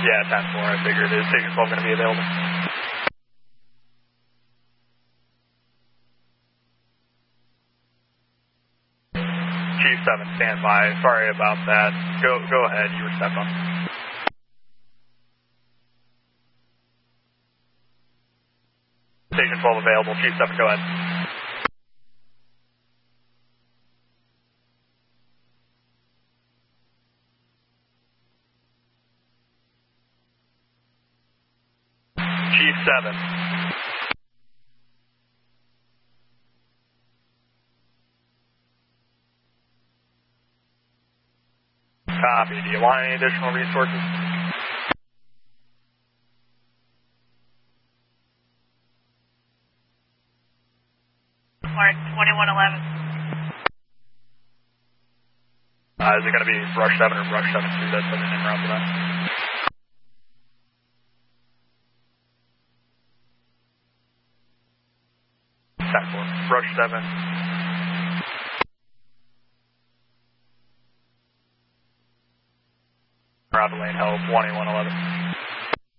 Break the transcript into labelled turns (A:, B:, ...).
A: Yeah, 10-4, I figured. Is Station 12 going to be available? Chief 7, stand by. Sorry about that. Go ahead. You were stepped on. Station 12 available. Chief 7, go ahead. Chief 7. Copy. Do you want any additional resources?
B: Mark 2111.
A: Is it going to be Rush 7 or Rush 7-2 that's sending in route for that? Rush 7. Route to lane help 2111.